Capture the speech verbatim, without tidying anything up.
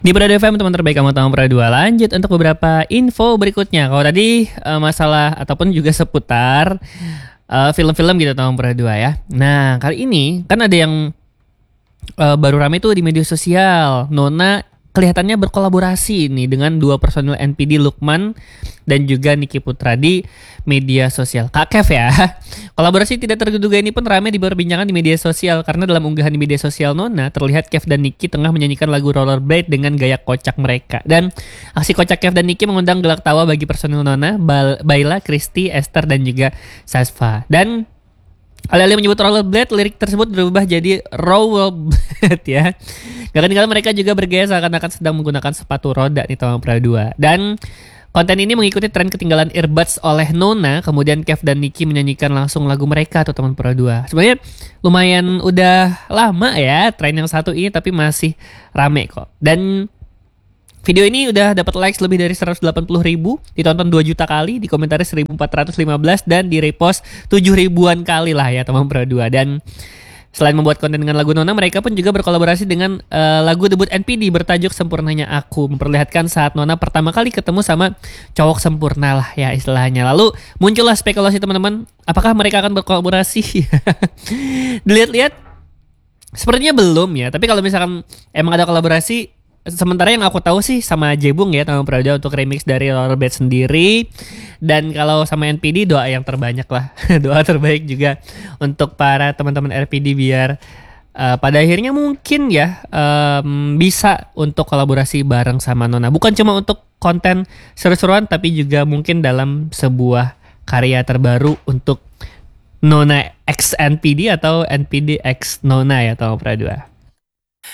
Di Prado F M, teman terbaik kamu tahu Prado. Lanjut untuk beberapa info berikutnya. Kalau tadi uh, masalah ataupun juga seputar uh, film-film gitu tahu Prado ya. Nah, kali ini kan ada yang uh, baru rame tuh di media sosial. Nona kelihatannya berkolaborasi nih dengan dua personil N P D, Lukman dan juga Niki Putra di media sosial. Kak Kev ya. Kolaborasi tidak terduga ini pun ramai diperbincangan di media sosial karena dalam unggahan di media sosial Nona terlihat Kev dan Niki tengah menyanyikan lagu Rollerblade dengan gaya kocak mereka. Dan aksi kocak Kev dan Niki mengundang gelak tawa bagi personil Nona, Baila, Kristi, Esther dan juga Sasva. Dan alih-alih menyebut rollerblade, lirik tersebut berubah jadi rollerblade ya. Gak ketinggalan mereka juga bergaya seakan-akan sedang menggunakan sepatu roda nih Tawang Pradua. Dan konten ini mengikuti tren ketinggalan earbuds oleh Nona. Kemudian Kev dan Niki menyanyikan langsung lagu mereka tuh teman Pradua. Sebenarnya lumayan udah lama ya tren yang satu ini, tapi masih rame kok. Dan video ini udah dapat likes lebih dari seratus delapan puluh ribu, ditonton dua juta kali, dikomentari seribu empat ratus lima belas, dan direpost tujuh ribuan kali lah ya teman Pradua. Dan selain membuat konten dengan lagu Nona, mereka pun juga berkolaborasi dengan uh, lagu debut N P D bertajuk Sempurnanya Aku, memperlihatkan saat Nona pertama kali ketemu sama cowok sempurna lah ya istilahnya. Lalu muncullah spekulasi teman-teman, apakah mereka akan berkolaborasi? Dilihat-lihat sepertinya belum ya, tapi kalau misalkan emang ada kolaborasi, sementara yang aku tahu sih sama Jebung ya Tawang Pradua untuk remix dari Rollerblade sendiri. Dan kalau sama N P D, doa yang terbanyak lah. Doa terbaik juga untuk para teman-teman R P D biar uh, pada akhirnya mungkin ya um, bisa untuk kolaborasi bareng sama Nona. Bukan cuma untuk konten seru-seruan, tapi juga mungkin dalam sebuah karya terbaru untuk Nona X N P D atau N P D X Nona ya Tawang Pradua.